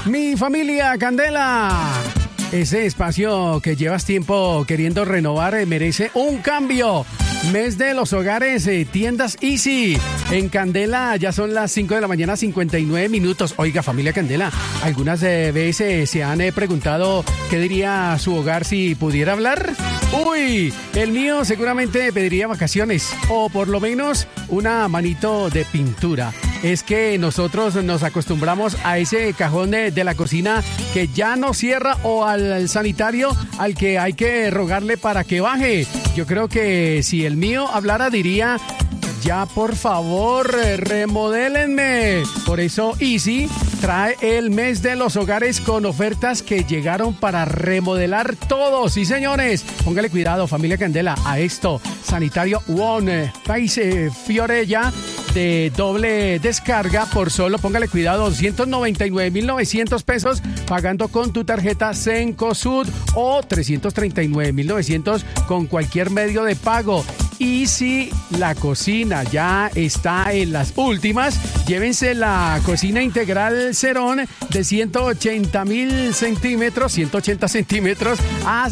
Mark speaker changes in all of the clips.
Speaker 1: Mi familia Candela. Ese espacio que llevas tiempo queriendo renovar merece un cambio. Mes de los hogares, tiendas Easy. En Candela ya son las 5 de la mañana, 59 minutos. Oiga, familia Candela, algunas veces se han preguntado qué diría su hogar si pudiera hablar. Uy, el mío seguramente pediría vacaciones o por lo menos una manito de pintura. Es que nosotros nos acostumbramos a ese cajón de la cocina que ya no cierra o al sanitario al que hay que rogarle para que baje. Yo creo que si el mío hablara diría: ya por favor, remodélenme. Por eso Easy trae el mes de los hogares con ofertas que llegaron para remodelar todo. Sí, señores, póngale cuidado, familia Candela, a esto. Sanitario One Pace Fiorella de doble descarga por solo, póngale cuidado, 299.900 pesos pagando con tu tarjeta Cencosud o 339.900 con cualquier medio de pago. Y si la cocina ya está en las últimas, llévense la cocina integral Cerón de 180 centímetros a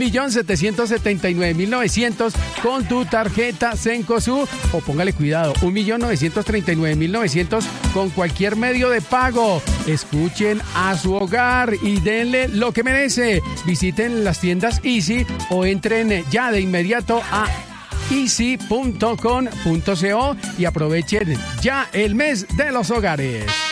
Speaker 1: 1.779.900 con tu tarjeta Cencosud o póngale cuidado, 1.939.900 con cualquier medio de pago. Escuchen a su hogar y denle lo que merece. Visiten las tiendas Easy o entren ya de inmediato a easy.com.co y aprovechen ya el mes de los hogares.